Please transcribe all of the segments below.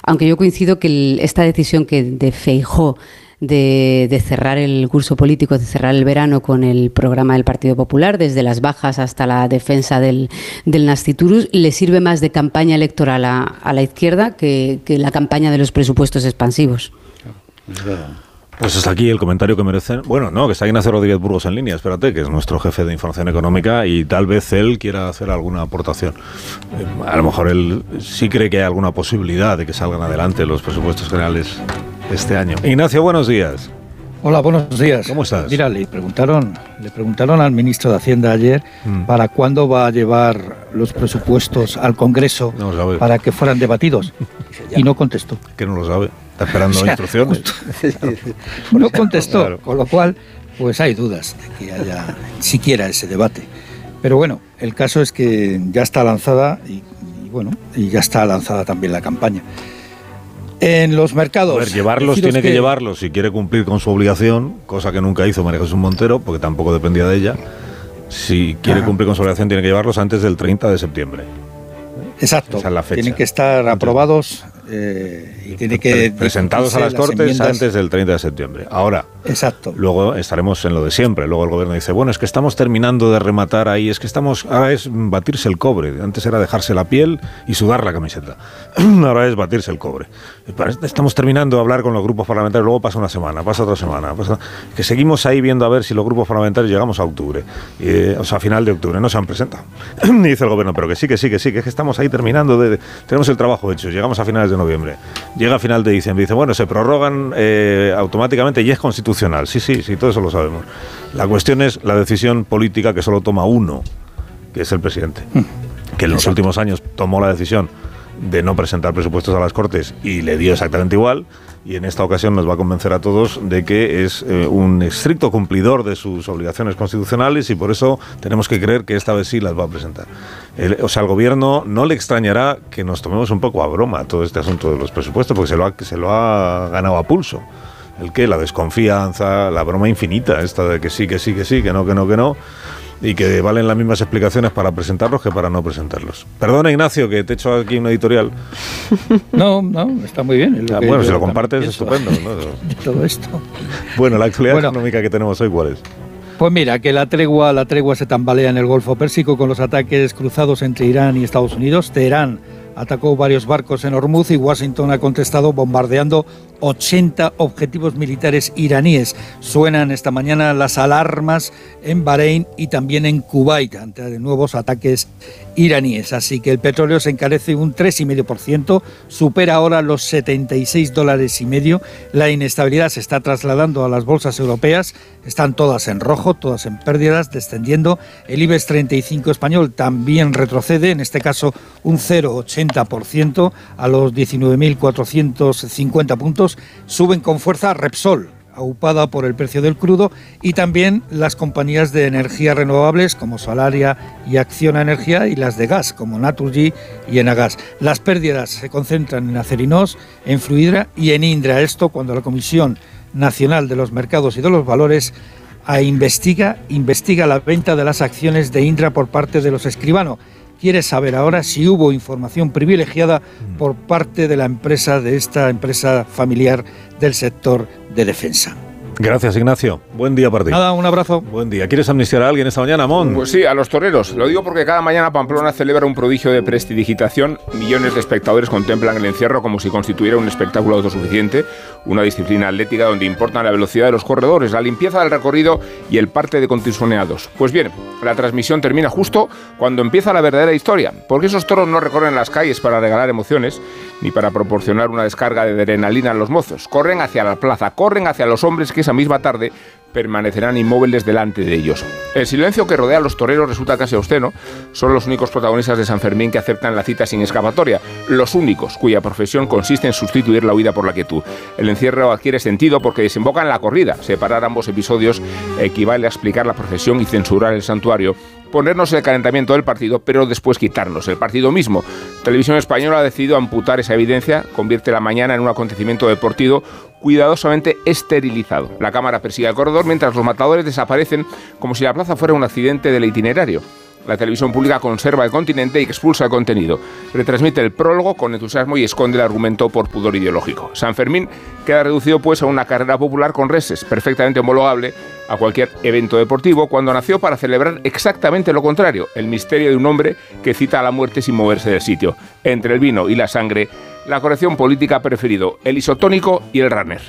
aunque yo coincido que esta decisión de Feijóo de cerrar el curso político, de cerrar el verano con el programa del Partido Popular, desde las bajas hasta la defensa del Nasciturus, le sirve más de campaña electoral a la izquierda que la campaña de los presupuestos expansivos. Pues hasta aquí el comentario que merecen. Bueno, no, que está Ignacio Rodríguez Burgos en línea, espérate, que es nuestro jefe de información económica y tal vez él quiera hacer alguna aportación. A lo mejor él sí cree que hay alguna posibilidad de que salgan adelante los presupuestos generales este año. Ignacio, buenos días. Hola, buenos días. ¿Cómo estás? Mira, le preguntaron al ministro de Hacienda ayer para cuándo va a llevar los presupuestos al Congreso para que fueran debatidos y no contestó. Que no lo sabe. Está esperando instrucciones. No contestó, claro. Con lo cual, pues hay dudas de que haya siquiera ese debate. Pero bueno, el caso es que ya está lanzada y ya está lanzada también la campaña. En los mercados... A ver, tiene que llevarlos si quiere cumplir con su obligación, cosa que nunca hizo María Jesús Montero, porque tampoco dependía de ella. Si quiere cumplir con su obligación, tiene que llevarlos antes del 30 de septiembre. Exacto. Esa es la fecha. Tienen que estar aprobados y tiene que... presentados a las Cortes antes del 30 de septiembre. Ahora, exacto. Luego estaremos en lo de siempre. Luego el gobierno dice, bueno, es que estamos terminando de rematar ahí, ahora es batirse el cobre. Antes era dejarse la piel y sudar la camiseta. Ahora es batirse el cobre. Estamos terminando de hablar con los grupos parlamentarios, luego pasa una semana, pasa otra semana, que seguimos ahí viendo a ver si los grupos parlamentarios llegamos a octubre, a final de octubre, no se han presentado. Y dice el gobierno, pero que sí, que estamos ahí terminando, tenemos el trabajo hecho, llegamos a finales de noviembre, llega a final de diciembre, dice, bueno, se prorrogan automáticamente y es constitucional, sí, todo eso lo sabemos. La cuestión es la decisión política que solo toma uno, que es el presidente, que en los últimos años tomó la decisión de no presentar presupuestos a las Cortes y le dio exactamente igual, y en esta ocasión nos va a convencer a todos de que es un estricto cumplidor de sus obligaciones constitucionales y por eso tenemos que creer que esta vez sí las va a presentar. Al gobierno no le extrañará que nos tomemos un poco a broma todo este asunto de los presupuestos, porque se lo ha ganado a pulso. La desconfianza, la broma infinita, esta de que sí, que no, y que valen las mismas explicaciones para presentarlos que para no presentarlos. Perdona, Ignacio, que te he hecho aquí una editorial. No, está muy bien. Bueno, si lo compartes, estupendo, ¿no? De todo esto. Bueno, la actualidad económica que tenemos hoy, ¿cuál es? Pues mira, que la tregua se tambalea en el Golfo Pérsico con los ataques cruzados entre Irán y Estados Unidos. Teherán atacó varios barcos en Hormuz y Washington ha contestado bombardeando 80 objetivos militares iraníes. Suenan esta mañana las alarmas en Bahrein y también en Kuwait ante nuevos ataques iraníes. Así que el petróleo se encarece un 3,5%, supera ahora los $76,5. La inestabilidad se está trasladando a las bolsas europeas, están todas en rojo, todas en pérdidas, descendiendo. El IBEX 35 español también retrocede, en este caso un 0,80% a los 19.450 puntos. Suben con fuerza Repsol, aupada por el precio del crudo, y también las compañías de energías renovables como Solaria y Acciona Energía, y las de gas como Naturgy y Enagas. Las pérdidas se concentran en Acerinos, en Fluidra y en Indra. Esto cuando la Comisión Nacional de los Mercados y de los Valores investiga la venta de las acciones de Indra por parte de los Escribano. Quiere saber ahora si hubo información privilegiada por parte de esta empresa familiar del sector de defensa. Gracias, Ignacio. Buen día para ti. Nada, un abrazo. Buen día. ¿Quieres amnistiar a alguien esta mañana, Mon? Pues sí, a los toreros. Lo digo porque cada mañana Pamplona celebra un prodigio de prestidigitación. Millones de espectadores contemplan el encierro como si constituyera un espectáculo autosuficiente, una disciplina atlética donde importan la velocidad de los corredores, la limpieza del recorrido y el parte de contusionados. Pues bien, la transmisión termina justo cuando empieza la verdadera historia, porque esos toros no recorren las calles para regalar emociones ni para proporcionar una descarga de adrenalina a los mozos. Corren hacia la plaza, corren hacia los hombres que esa misma tarde permanecerán inmóviles delante de ellos. El silencio que rodea a los toreros resulta casi obsceno. Son los únicos protagonistas de San Fermín que aceptan la cita sin escapatoria, los únicos cuya profesión consiste en sustituir la huida por la quietud. El encierro adquiere sentido porque desemboca en la corrida. Separar ambos episodios equivale a explicar la procesión y censurar el santuario, ponernos el calentamiento del partido, pero después quitarnos el partido mismo. Televisión Española ha decidido amputar esa evidencia, convierte la mañana en un acontecimiento deportivo cuidadosamente esterilizado. La cámara persigue al corredor mientras los matadores desaparecen como si la plaza fuera un accidente del itinerario. La televisión pública conserva el continente y expulsa el contenido. Retransmite el prólogo con entusiasmo y esconde el argumento por pudor ideológico. San Fermín queda reducido pues a una carrera popular con reses, perfectamente homologable a cualquier evento deportivo, cuando nació para celebrar exactamente lo contrario, el misterio de un hombre que cita a la muerte sin moverse del sitio. Entre el vino y la sangre, la corrección política ha preferido el isotónico y el runner.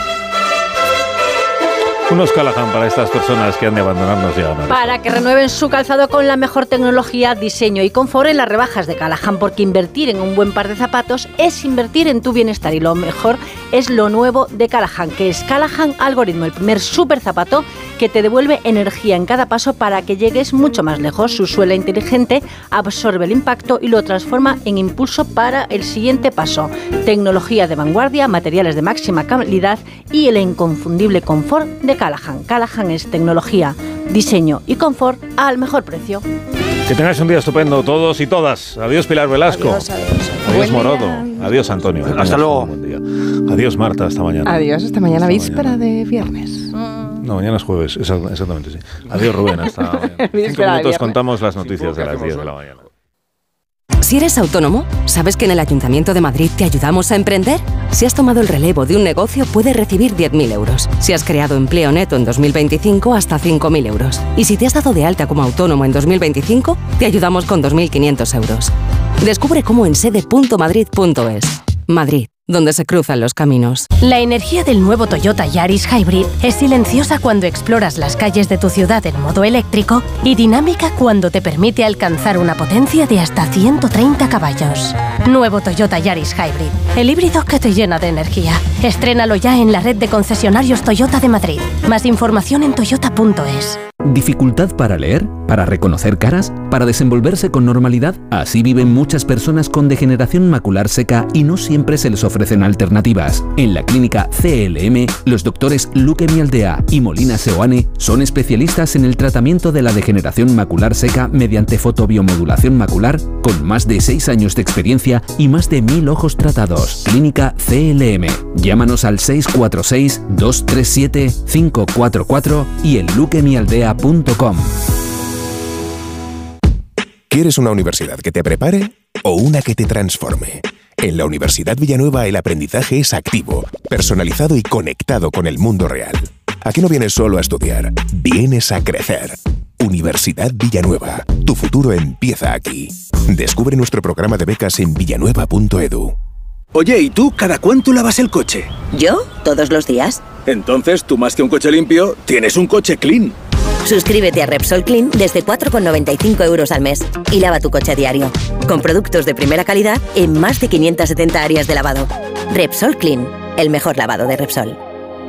Unos Callahan para estas personas que han de abandonarnos ya. Para que renueven su calzado con la mejor tecnología, diseño y confort en las rebajas de Callahan, porque invertir en un buen par de zapatos es invertir en tu bienestar, y lo mejor es lo nuevo de Callahan, que es Callahan Algoritmo, el primer super zapato que te devuelve energía en cada paso para que llegues mucho más lejos. Su suela inteligente absorbe el impacto y lo transforma en impulso para el siguiente paso. Tecnología de vanguardia, materiales de máxima calidad y el inconfundible confort de Callahan. Callahan es tecnología, diseño y confort al mejor precio. Que tengáis un día estupendo todos y todas. Adiós, Pilar Velasco. Adiós, Morodo. Adiós, Antonio. Hasta luego. Buen día. Adiós, Marta. Hasta mañana. Adiós, hasta mañana, hasta víspera mañana. de viernes. No, mañana es jueves. Exactamente, sí. Adiós, Rubén. Hasta mañana. 5 minutos contamos las noticias de las 10 de la mañana. Si eres autónomo, ¿sabes que en el Ayuntamiento de Madrid te ayudamos a emprender? Si has tomado el relevo de un negocio, puedes recibir 10.000 euros. Si has creado empleo neto en 2025, hasta 5.000 euros. Y si te has dado de alta como autónomo en 2025, te ayudamos con 2.500 euros. Descubre cómo en sede.madrid.es. Madrid, donde se cruzan los caminos. La energía del nuevo Toyota Yaris Hybrid es silenciosa cuando exploras las calles de tu ciudad en modo eléctrico y dinámica cuando te permite alcanzar una potencia de hasta 130 caballos. Nuevo Toyota Yaris Hybrid, el híbrido que te llena de energía. Estrénalo ya en la red de concesionarios Toyota de Madrid. Más información en toyota.es. ¿Dificultad para leer? ¿Para reconocer caras? ¿Para desenvolverse con normalidad? Así viven muchas personas con degeneración macular seca y no siempre se les ofrecen alternativas. En la clínica CLM, los doctores Luque Mialdea y Molina Seoane son especialistas en el tratamiento de la degeneración macular seca mediante fotobiomodulación macular, con más de 6 años de experiencia y más de 1.000 ojos tratados. Clínica CLM. Llámanos al 646-237-544 y en luquemialdea.com. ¿Quieres una universidad que te prepare o una que te transforme? En la Universidad Villanueva el aprendizaje es activo, personalizado y conectado con el mundo real. Aquí no vienes solo a estudiar, vienes a crecer. Universidad Villanueva, tu futuro empieza aquí. Descubre nuestro programa de becas en villanueva.edu. Oye, ¿y tú cada cuánto lavas el coche? ¿Yo? Todos los días. Entonces, tú más que un coche limpio, tienes un coche clean. Suscríbete a Repsol Clean desde 4,95 euros al mes y lava tu coche a diario. Con productos de primera calidad en más de 570 áreas de lavado. Repsol Clean, el mejor lavado de Repsol.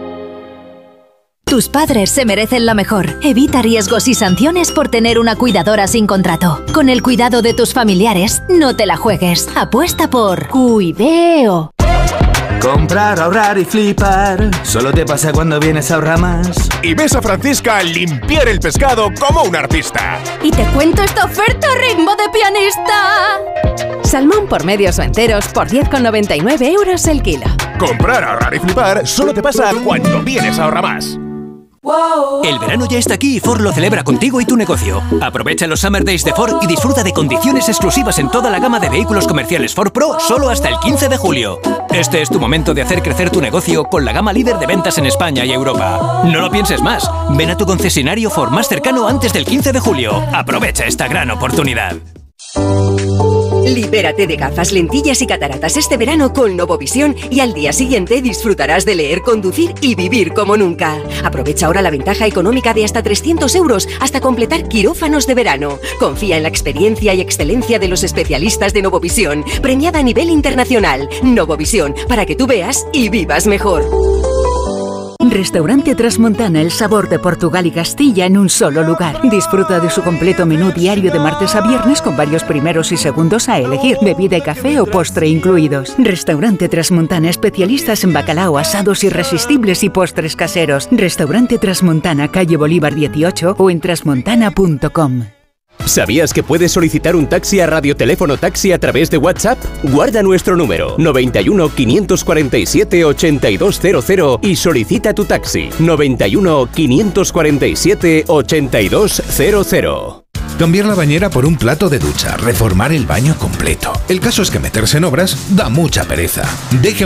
Tus padres se merecen lo mejor. Evita riesgos y sanciones por tener una cuidadora sin contrato. Con el cuidado de tus familiares, no te la juegues. Apuesta por Cuideo. Comprar, ahorrar y flipar. Solo te pasa cuando vienes a Ahorramás. Y ves a Francisca limpiar el pescado como un artista. Y te cuento esta oferta a ritmo de pianista. Salmón por medios o enteros por 10,99 euros el kilo. Comprar, ahorrar y flipar solo te pasa cuando vienes a Ahorramás. El verano ya está aquí y Ford lo celebra contigo y tu negocio. Aprovecha los Summer Days de Ford y disfruta de condiciones exclusivas en toda la gama de vehículos comerciales Ford Pro solo hasta el 15 de julio. Este es tu momento de hacer crecer tu negocio con la gama líder de ventas en España y Europa. No lo pienses más. Ven a tu concesionario Ford más cercano antes del 15 de julio. Aprovecha esta gran oportunidad. Libérate de gafas, lentillas y cataratas este verano con Novovisión y al día siguiente disfrutarás de leer, conducir y vivir como nunca. Aprovecha ahora la ventaja económica de hasta 300 euros hasta completar quirófanos de verano. Confía en la experiencia y excelencia de los especialistas de Novovisión, premiada a nivel internacional. Novovisión, para que tú veas y vivas mejor. Restaurante Trasmontana, el sabor de Portugal y Castilla en un solo lugar. Disfruta de su completo menú diario de martes a viernes con varios primeros y segundos a elegir, bebida y café o postre incluidos. Restaurante Trasmontana, especialistas en bacalao, asados irresistibles y postres caseros. Restaurante Trasmontana, calle Bolívar 18 o en trasmontana.com. ¿Sabías que puedes solicitar un taxi a Radioteléfono Taxi a través de WhatsApp? Guarda nuestro número 91 547 8200 y solicita tu taxi 91 547 8200. cambiar la bañera por un plato de ducha, reformar el baño completo. El caso es que meterse en obras da mucha pereza. Deje